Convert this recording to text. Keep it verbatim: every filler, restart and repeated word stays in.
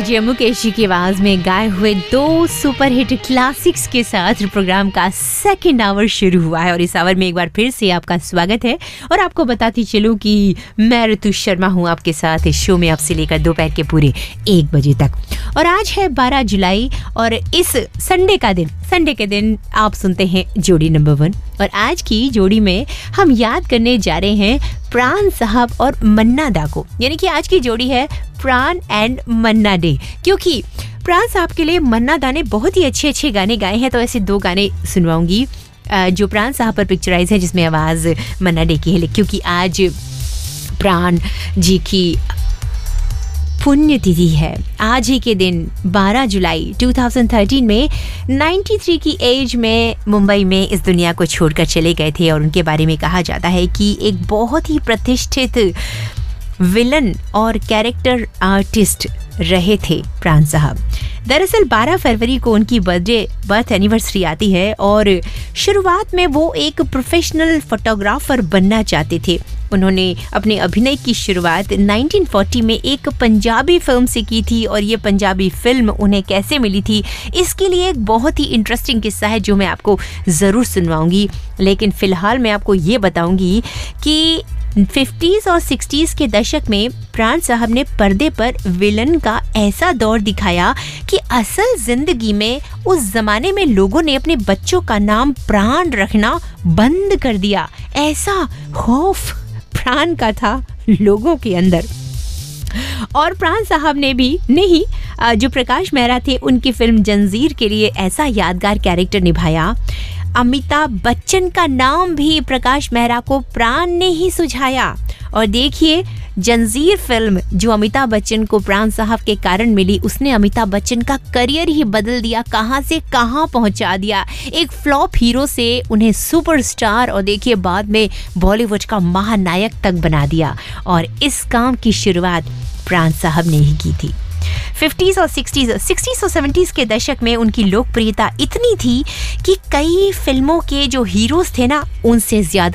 DJ Mukesh ji की आवाज में गाए हुए दो सुपरहिट क्लासिक्स के साथ प्रोग्राम का सेकंड आवर शुरू हुआ है और इस आवर में एक बार फिर से आपका स्वागत है। और आपको बताती चलूं कि मैं ऋतु शर्मा हूं आपके साथ इस शो में आपसे लेकर दोपहर के पूरे एक बजे तक। और आज है बारह जुलाई और इस संडे का दिन संडे के दिन आप सुनते हैं जोड़ी नंबर वन। और आज की जोड़ी में हम याद करने जा रहे हैं प्राण साहब और मन्ना दा को, यानी कि आज की जोड़ी है प्राण एंड मन्ना डे, क्योंकि प्राण साहब के लिए मन्ना दा ने बहुत ही अच्छे अच्छे गाने गाए हैं। तो ऐसे दो गाने सुनवाऊंगी जो प्राण साहब पर पिक्चराइज है, जिसमें आवाज़ मन्ना डे की है, क्योंकि आज प्राण जी की पुण्य तिथि है। आज ही के दिन बारह जुलाई दो हज़ार तेरह में तिरानवे की एज में मुंबई में इस दुनिया को छोड़कर चले गए थे। और उनके बारे में कहा जाता है कि एक बहुत ही प्रतिष्ठित विलन और कैरेक्टर आर्टिस्ट रहे थे प्राण साहब। दरअसल बारह फरवरी को उनकी बर्थडे बर्थ एनिवर्सरी आती है और शुरुआत में वो एक प्रोफेशनल फोटोग्राफर बनना चाहते थे। उन्होंने अपने अभिनय की शुरुआत उन्नीस सौ चालीस में एक पंजाबी फिल्म से की थी और ये पंजाबी फिल्म उन्हें कैसे मिली थी, इसके लिए एक बहुत ही इंटरेस्टिंग किस्सा है जो मैं आपको ज़रूर सुनवाऊंगी। लेकिन फ़िलहाल मैं आपको ये बताऊंगी कि फिफ्टीज़ और सिक्सटीज़ के दशक में प्राण साहब ने पर्दे पर विलन का ऐसा दौर दिखाया कि असल जिंदगी में उस जमाने में लोगों ने अपने बच्चों का नाम प्राण रखना बंद कर दिया। ऐसा खौफ प्राण का था लोगों के अंदर। और प्राण साहब ने भी नहीं, जो प्रकाश मेहरा थे उनकी फिल्म जंजीर के लिए ऐसा यादगार कैरेक्टर निभाया। अमिताभ बच्चन का नाम भी प्रकाश मेहरा को प्राण ने ही सुझाया। और देखिए, जंजीर फिल्म जो अमिताभ बच्चन को प्राण साहब के कारण मिली, उसने अमिताभ बच्चन का करियर ही बदल दिया, कहां से कहां पहुंचा दिया। एक फ्लॉप हीरो से उन्हें सुपरस्टार और देखिए बाद में बॉलीवुड का महानायक तक बना दिया। और इस काम की शुरुआत प्राण साहब ने ही की थी। फिफ्टीज़ और सिक्सटीज़ सिक्सटीज़ और सेवेंटीज़ के दशक में उनकी लोकप्रियता इतनी थी कि कई फिल्मों के जो हीरोज थे ना, उनसे ज्यादा